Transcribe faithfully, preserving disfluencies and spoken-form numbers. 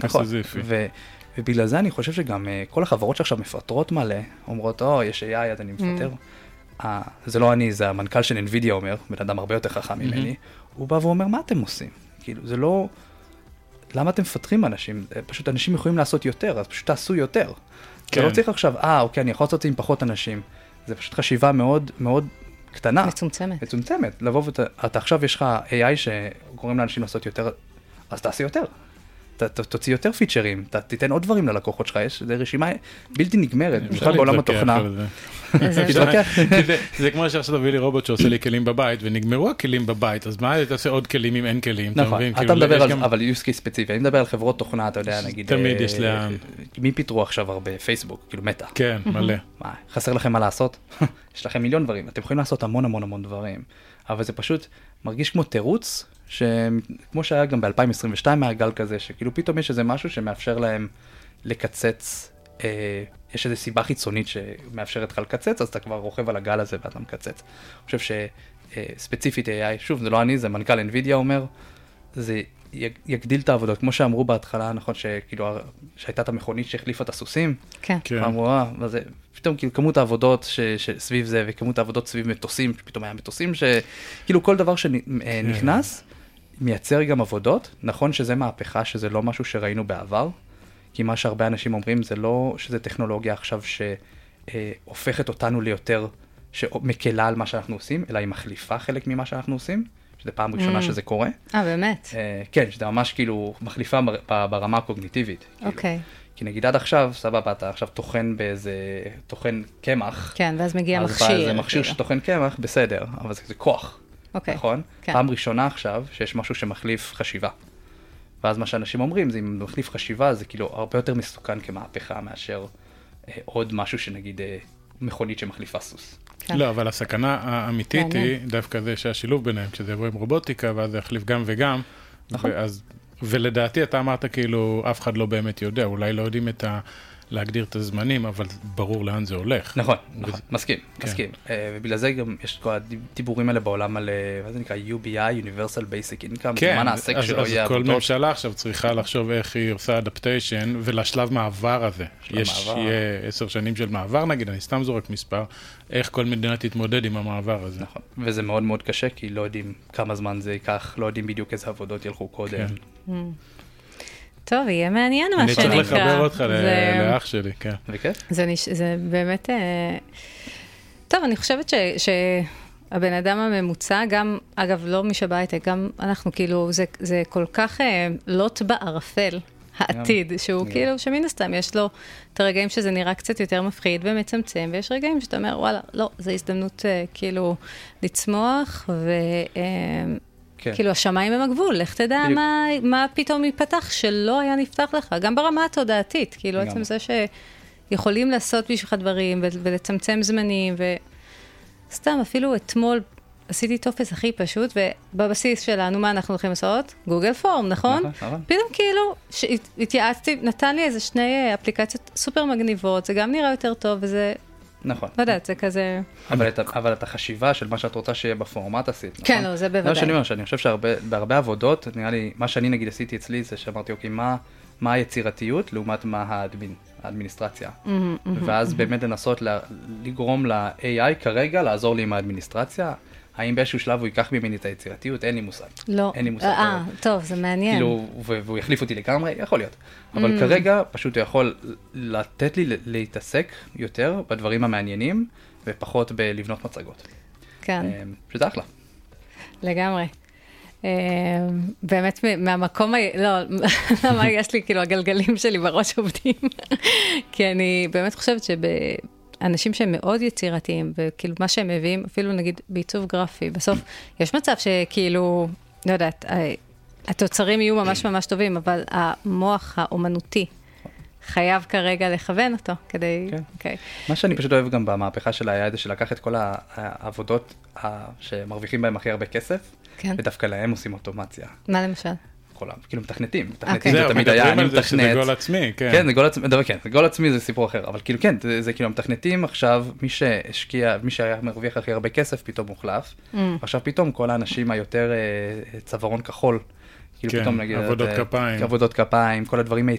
נכון, ובגלל זה אני חושב שגם כל החברות שעכשיו מפטרות מלא, אומרות, או, יש איי איי, אז אני מפטר. זה לא אני, זה המנכ"ל של NVIDIA אומר, בן אדם הרבה יותר חכם ממני, הוא בא ואומר, מה אתם עושים? כאילו, זה לא... למה אתם מפתחים אנשים? פשוט אנשים יכולים לעשות יותר, אז פשוט תעשו יותר. זה לא צריך עכשיו, אה, אוקיי, אני יכול לעשות את זה עם פחות אנשים. זה פשוט חשיבה מאוד, מאוד קטנה. מצומצמת. מצומצמת. לבוא ואתה עכשיו יש לך איי איי שגורם לאנשים לעשות יותר, אז תעשי יותר. תוציא יותר פיצ'רים, תיתן עוד דברים ללקוחות שלך, יש רשימה בלתי נגמרת, בכלל בעולם התוכנה. זה כמו שעכשיו תביא לי רובוט שעושה לי כלים בבית, ונגמרו הכלים בבית, אז מה, תעשה עוד כלים אם אין כלים? נכון, אתה מדבר על, אבל use case ספציפי, אני מדבר על חברות תוכנה, אתה יודע, נגיד, תמיד יש לאן. מי פיתרו עכשיו הרבה? פייסבוק, כאילו מטא. כן, מלא. מה, חסר לכם מה לעשות? יש לכם מיליון דברים, אתם יכולים לעשות המון המון המון דברים, אבל זה פשוט מרגיש כמו תירוץ, שכמו שהיה גם ב-אלפיים עשרים ושתיים מהגל כזה, שכאילו פתאום יש איזה משהו שמאפשר להם לקצץ, אה, יש איזו סיבה חיצונית שמאפשרת לך לקצץ, אז אתה כבר רוכב על הגל הזה ואתה מקצץ. אני חושב שספציפית איי איי, שוב, זה לא אני, זה מנכ"ל NVIDIA אומר, זה יגדיל את העבודות, כמו שאמרו בהתחלה, נכון, שכאילו, שהייתה את המכונית שהחליפה את הסוסים, כן. אמרו, אה, וזה, פתאום כאילו כמות העבודות שסביב זה, וכמות העבודות סביב מטוסים, פתאום היה מטוסים, שכאילו כל דבר שנכנס, מייצר גם עבודות. נכון שזה מהפכה, שזה לא משהו שראינו בעבר, כי מה שהרבה אנשים אומרים זה לא שזה טכנולוגיה עכשיו שהופכת אותנו ליותר, שמקלה על מה שאנחנו עושים, אלא היא מחליפה חלק ממה שאנחנו עושים, שזה פעם ראשונה שזה קורה. אה, באמת? כן, שזה ממש כאילו מחליפה ברמה הקוגניטיבית. אוקיי. כי נגיד עד עכשיו, סבבה, אתה עכשיו תוכן באיזה, תוכן קמח. כן, ואז מגיע מכשיר. זה מכשיר שתוכן קמח, בסדר, אבל זה כוח. אוקיי. נכון? פעם ראשונה עכשיו, שיש משהו שמחליף חשיבה. ואז מה שאנשים אומרים, זה אם מחליף חשיבה, זה כאילו הרבה יותר מסוכן כמהפכה, מאשר עוד משהו שנגיד מכונית שמחליפה סוס. לא, אבל הסכנה האמיתית היא דווקא זה שהשילוב ביניהם, כשזה יבוא עם רובוטיקה, ואז זה יחליף גם וגם. נכון. ולדעתי אתה אמרת כאילו, אף אחד לא באמת יודע, אולי לא יודעים את ה... להגדיר את הזמנים, אבל ברור לאן זה הולך. נכון, נכון, מסכים, מסכים. ובגלל זה גם יש כל הדיבורים האלה בעולם על, מה זה נקרא, יו בי איי, Universal Basic Income, כן, מה נעשה כשלא יהיה עבודות. אז כל ממשלה עכשיו צריכה לחשוב איך היא עושה אדפטיישן, ולשלב מעבר הזה. יש יהיה עשר שנים של מעבר נגיד, אני סתם זורק מספר, איך כל מדינה תתמודד עם המעבר הזה. נכון, וזה מאוד מאוד קשה, כי לא יודעים כמה זמן זה ייקח, לא יודעים בדיוק איזה עבודות ילכו קודם. טוב, יהיה מעניין מה שנקרא. אני צריך לחבר אותך לאח שלי, כן. וכיף? זה באמת... טוב, אני חושבת שהבן אדם הממוצע, גם, אגב, לא מי שבהייטק, גם אנחנו כאילו, זה כל כך לוט בערפל, העתיד, שהוא כאילו, שמן הסתם יש לו את הרגעים שזה נראה קצת יותר מפחיד ומצמצם, ויש רגעים שאתה אומר, וואלה, לא, זו הזדמנות כאילו לצמוח, ו... כאילו, השמיים הם הגבול, לך תדע מה פתאום ייפתח שלא היה נפתח לך, גם ברמה התודעתית, כאילו, עצם זה שיכולים לעשות בשבילך דברים ולצמצם זמנים, וסתם, אפילו אתמול עשיתי טופס הכי פשוט, ובבסיס שלנו, מה אנחנו הולכים לעשות? גוגל פורם, נכון? פתאום כאילו, התייעצתי, נתן לי איזה שני אפליקציות סופר מגניבות, זה גם נראה יותר טוב, וזה... נכון. לא יודעת, זה כזה... אבל את החשיבה של מה שאת רוצה שיהיה בפורמט עשית, נכון? כן, לא, זה בוודאי. זה שאני אומר, שאני חושב שבהרבה עבודות, נראה לי, מה שאני נגיד עשיתי אצלי, זה שאמרתי, אוקיי, מה היצירתיות לעומת מה האדמיניסטרציה? ואז באמת לנסות לגרום ל-איי איי כרגע, לעזור לי עם האדמיניסטרציה, האם באיזשהו שלב הוא ייקח ממני את היצירתיות? אין לי מושג. לא. אין לי מושג. אה, טוב, זה מעניין. כאילו, והוא יחליף אותי לגמרי, יכול להיות. אבל כרגע פשוט הוא יכול לתת לי להתעסק יותר בדברים המעניינים, ופחות בלבנות מצגות. כן. שזה אחלה. לגמרי. באמת מהמקום, לא, למה יש לי, כאילו, הגלגלים שלי בראש עובדים. כי אני באמת חושבת שב... אנשים שהם מאוד יצירתיים, וכאילו מה שהם מביאים, אפילו נגיד בעיצוב גרפי, בסוף יש מצב שכאילו, לא יודעת, התוצרים יהיו ממש ממש טובים, אבל המוח האומנותי חייב כרגע לכוון אותו, כדי... כן. מה שאני פשוט אוהב גם במהפכה של היד, זה שלקח את כל העבודות שמרוויחים בהם הכי הרבה כסף, ודווקא להם עושים אוטומציה. מה למשל? כאילו מתכנתים, מתכנתים זה תמיד היה, אני מתכנת. זה גול עצמי, כן. כן, זה גול עצמי, כן, זה גול עצמי זה סיפור אחר, אבל כאילו כן, זה כאילו מתכנתים עכשיו, מי שהשקיע, מי שהיה מרוויח הכי הרבה כסף, פתאום מוחלף, עכשיו פתאום כל האנשים היותר צווארון כחול, כאילו כן, פתאום נגיד, עבודות כפיים. עבודות כפיים, כל הדברים